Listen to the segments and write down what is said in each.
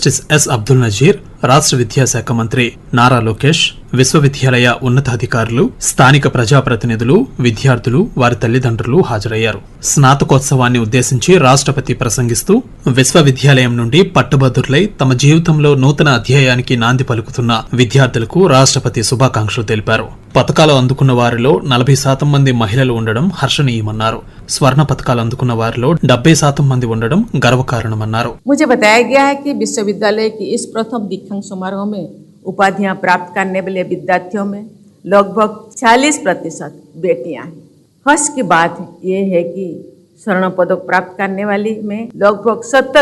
Justice yes Abdul Nazir, రాష్ట్ర విద్యాశాఖ మంత్రి నారా లోకేష్, విశ్వవిద్యాలయ ఉన్నతాధికారులు, స్థానిక ప్రజాప్రతినిధులు, విద్యార్థులు, వారి తల్లిదండ్రులు హాజరయ్యారు. స్నాతకోత్సవాన్ని ఉద్దేశించి రాష్ట్రపతి ప్రసంగిస్తూ విశ్వవిద్యాలయం నుండి పట్టుభద్రులై తమ జీవితంలో నూతన అధ్యాయానికి నాంది పలుకుతున్న విద్యార్థులకు రాష్ట్రపతి శుభాకాంక్షలు తెలిపారు. పతకాలు అందుకున్న వారిలో 40% మంది మహిళలు ఉండడం హర్షణీయమన్నారు. స్వర్ణ పతకాలు అందుకున్న వారిలో 70% మంది ఉండడం గర్వకారణమన్నారు. मुझे बताया गया है कि विश्वविद्यालय की इस प्रथम दीक्षांत समारोह में उपाधियां प्राप्त करने वाले विद्यार्थियों में लगभग 40% बेटियां हैं। हर्ष की बात यह है कि स्वर्ण पदक प्राप्त करने वाली में लगभग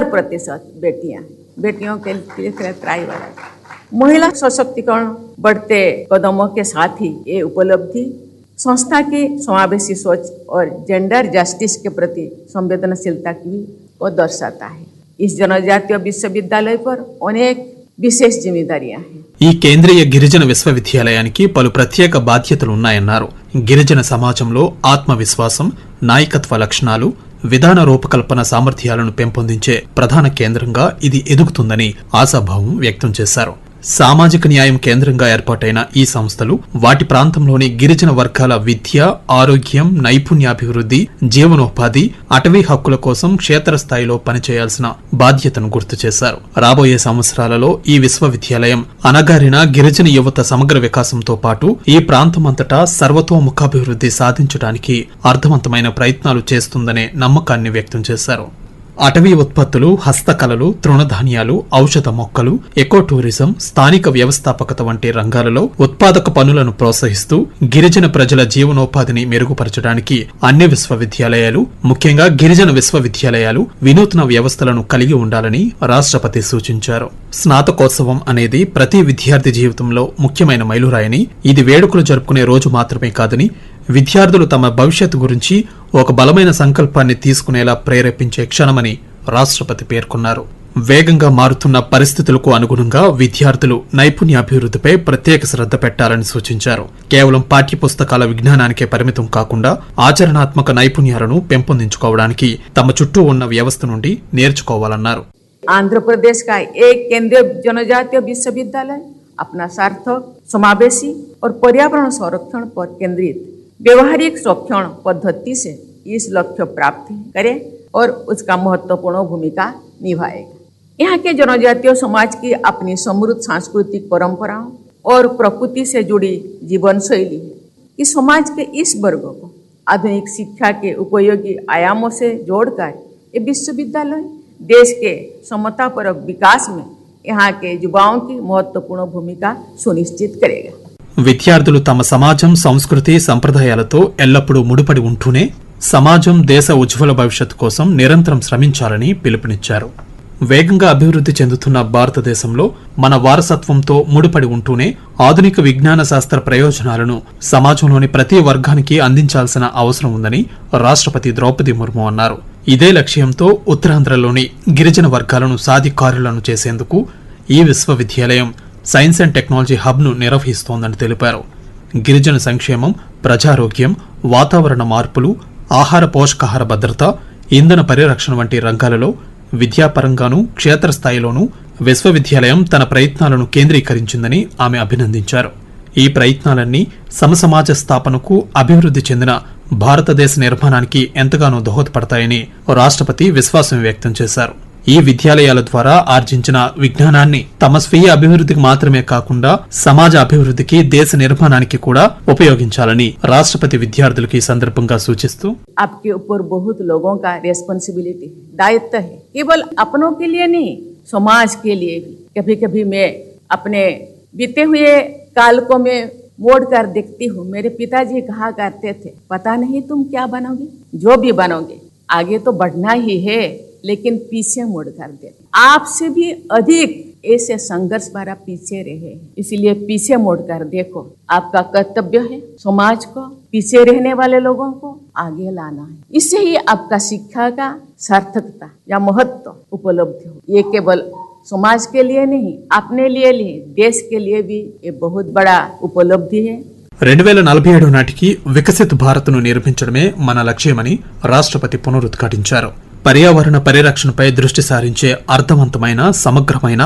70% बेटियां हैं। बेटियों के लिए त्राई वाला महिला सशक्तिकरण बढ़ते कदमों के साथ ही ये उपलब्धि संस्था की समावेशी सोच और जेंडर जस्टिस के प्रति संवेदनशीलता की को दर्शाता है। इस जनजातीय विश्वविद्यालय पर अनेक విశేష జిమ్మేదారియా ఈ కేంద్రీయ గిరిజన విశ్వవిద్యాలయానికి పలు ప్రత్యేక బాధ్యతలున్నాయన్నారు. గిరిజన సమాజంలో ఆత్మవిశ్వాసం, నాయకత్వ లక్షణాలు, విధాన రూపకల్పన సామర్థ్యాలను పెంపొందించే ప్రధాన కేంద్రంగా ఇది ఎదుగుతుందని ఆశాభావం వ్యక్తం చేశారు. సామాజిక న్యాయం కేంద్రంగా ఏర్పాటైన ఈ సంస్థలు వాటి ప్రాంతంలోని గిరిజన వర్గాల విద్య, ఆరోగ్యం, నైపుణ్యాభివృద్ధి, జీవనోపాధి, అటవీ హక్కుల కోసం క్షేత్రస్థాయిలో పనిచేయాల్సిన బాధ్యతను గుర్తు చేశారు. రాబోయే సంవత్సరాలలో ఈ విశ్వవిద్యాలయం అణగారిన గిరిజన యువత సమగ్ర వికాసంతో పాటు ఈ ప్రాంతమంతటా సర్వతోముఖాభివృద్ధి సాధించడానికి అర్థవంతమైన ప్రయత్నాలు చేస్తుందనే నమ్మకాన్ని వ్యక్తం చేశారు. అటవీ ఉత్పత్తులు, హస్తకళలు, తృణధాన్యాలు, ఔషధ మొక్కలు, ఎకో టూరిజం, స్థానిక వ్యవస్థాపకత వంటి రంగాలలో ఉత్పాదక పనులను ప్రోత్సహిస్తూ గిరిజన ప్రజల జీవనోపాధిని మెరుగుపరచడానికి అన్ని విశ్వవిద్యాలయాలు, ముఖ్యంగా గిరిజన విశ్వవిద్యాలయాలు వినూత్న వ్యవస్థలను కలిగి ఉండాలని రాష్ట్రపతి సూచించారు. స్నాతకోత్సవం అనేది ప్రతి విద్యార్థి జీవితంలో ముఖ్యమైన మైలురాయని, ఇది వేడుకలు జరుపుకునే రోజు మాత్రమే కాదని, విద్యార్థులు తమ భవిష్యత్తు గురించి ఒక బలమైన సంకల్పాన్ని తీసుకునేలా ప్రేరేపించే క్షణమని రాష్ట్రపతి పేర్కొన్నారు. వేగంగా మారుతున్న పరిస్థితులకు అనుగుణంగా విద్యార్థులు నైపుణ్యాభివృద్ధిపై ప్రత్యేక శ్రద్ధ పెట్టాలని సూచించారు. కేవలం పాఠ్యపుస్తకాల విజ్ఞానానికే పరిమితం కాకుండా ఆచరణాత్మక నైపుణ్యాలను పెంపొందించుకోవడానికి తమ చుట్టూ ఉన్న వ్యవస్థ నుండి నేర్చుకోవాలన్నారు. ఆంధ్రప్రదేశ్ का एक केंद्रीय जनजातीय विश्वविद्यालय अपना सार्थक, समावेशी और पर्यावरण संरक्षण पर केंद्रित व्यवहारिक संरक्षण पद्धति से इस लक्ष्य प्राप्त करे और उसका महत्वपूर्ण भूमिका निभाएगा। यहाँ के जनजातीय समाज की अपनी समृद्ध सांस्कृतिक परंपराओं और प्रकृति से जुड़ी जीवन शैली है कि समाज के इस वर्ग को आधुनिक शिक्षा के उपयोगी आयामों से जोड़कर ये विश्वविद्यालय देश के समतापरक विकास में यहाँ के युवाओं की महत्वपूर्ण भूमिका सुनिश्चित करेगा. విద్యార్థులు తమ సమాజం, సంస్కృతి, సంప్రదాయాలతో ఎల్లప్పుడూ ముడిపడి ఉంటూనే సమాజం, దేశ ఉజ్వల భవిష్యత్తు కోసం నిరంతరం శ్రమించాలని పిలుపునిచ్చారు. వేగంగా అభివృద్ధి చెందుతున్న భారతదేశంలో మన వారసత్వంతో ముడిపడి ఉంటూనే ఆధునిక విజ్ఞాన శాస్త్ర ప్రయోజనాలను సమాజంలోని ప్రతి వర్గానికి అందించాల్సిన అవసరం ఉందని రాష్ట్రపతి ద్రౌపది ముర్ము అన్నారు. ఇదే లక్ష్యంతో ఉత్తరాంధ్రలోని గిరిజన వర్గాలను సాధికారులను చేసేందుకు ఈ విశ్వవిద్యాలయం సైన్స్ అండ్ టెక్నాలజీ హబ్ను నిర్వహిస్తోందని తెలిపారు. గిరిజన సంక్షేమం, ప్రజారోగ్యం, వాతావరణ మార్పులు, ఆహార పోషకాహార భద్రత, ఇంధన పరిరక్షణ వంటి రంగాలలో విద్యాపరంగానూ క్షేత్రస్థాయిలోనూ విశ్వవిద్యాలయం తన ప్రయత్నాలను కేంద్రీకరించిందని ఆమె అభినందించారు. ఈ ప్రయత్నాలన్నీ సమసమాజ స్థాపనకు, అభివృద్ధి చెందిన భారతదేశ నిర్మాణానికి ఎంతగానో దోహదపడతాయని రాష్ట్రపతి విశ్వాసం వ్యక్తం చేశారు. ఈ విద్యాలయాల ద్వారా ఆర్జించిన విజ్ఞానాన్ని తమ స్వీయ అభివృద్ధికి మాత్రమే కాకుండా సమాజ అభివృద్ధికి, దేశ నిర్మాణానికి కూడా ఉపయోగించాలని రాష్ట్రపతి విద్యార్థులకు ఈ సందర్భంగా సూచిస్తూ आपके ऊपर बहुत लोगों का रेस्पॉन्सिबिलिटी, दायित्व है, केवल अपनों के लिए नहीं, समाज के लिए भी. कभी कभी मैं अपने बीते हुए काल को मैं मोड़ कर देखती हूँ. मेरे पिताजी कहा करते थे, पता नहीं तुम क्या बनोगे, जो भी बनोगे आगे तो बढ़ना ही है, लेकिन पीछे मुड़ कर दे. आपसे भी अधिक ऐसे संघर्ष द्वारा पीछे रहे, इसलिए पीछे मुड़ कर देखो. आपका कर्तव्य है समाज को, पीछे रहने वाले लोगों को आगे लाना है. इससे ही आपका शिक्षा का सार्थकता या महत्व उपलब्ध हो. ये केवल समाज के लिए नहीं, अपने लिए नहीं, देश के लिए भी ये बहुत बड़ा उपलब्धि है. 2047 నాటికి వికసిత భారత్ను నిర్మించడమే మన లక్ష్యమని రాష్ట్రపతి పునరుద్ఘాటించారు. పర్యావరణ పరిరక్షణపై దృష్టి సారించే అర్థవంతమైన, సమగ్రమైన